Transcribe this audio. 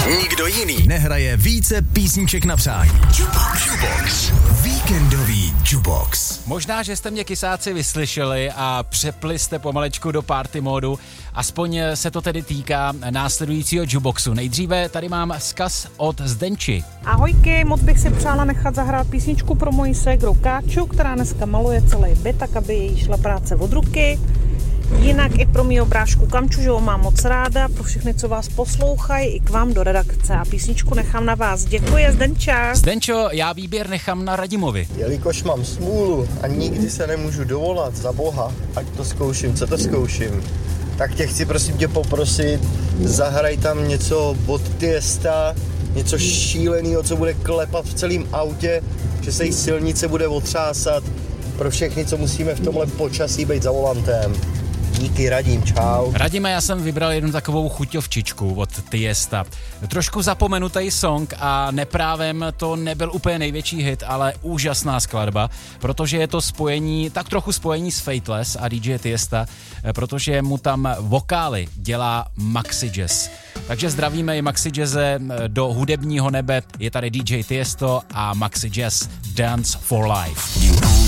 Nikdo jiný nehraje více písniček na přání. Jukebox. Víkendový Jukebox. Možná, že jste mě kysáci vyslyšeli a přepli jste pomalečku do party módu. Aspoň se to tedy týká následujícího Jukeboxu. Nejdříve tady mám vzkaz od Zdenči. Ahojky, moc bych si přála nechat zahrát písničku pro moji ségru Káču, která dneska maluje celý byt, tak aby jí šla práce od ruky. Jinak i pro mýho brášku Kamču, že ho mám moc ráda, pro všechny, co vás poslouchají, i k vám do redakce. A písničku nechám na vás. Děkuji, Zdenča. Zdenčo, já výběr nechám na Radimovi. Jelikož mám smůlu a nikdy se nemůžu dovolat, za boha, ať to zkouším, co to zkouším, tak tě chci prosím tě poprosit, zahraj tam něco od Tiesta, něco šílenýho, co bude klepat v celém autě, že se jí silnice bude otřásat, pro všechny, co musíme v tomhle počasí být za volantem. Díky, Radim, čau. Radime, já jsem vybral jednu takovou chuťovčičku od Tiesta. Trošku zapomenutý song a neprávem to nebyl úplně největší hit, ale úžasná skladba, protože je to spojení, tak trochu spojení s Fateless a DJ Tiesta, protože mu tam vokály dělá Maxi Jazz. Takže zdravíme i Maxi Jazze do hudebního nebe. Je tady DJ Tiesto a Maxi Jazz Dance for Life.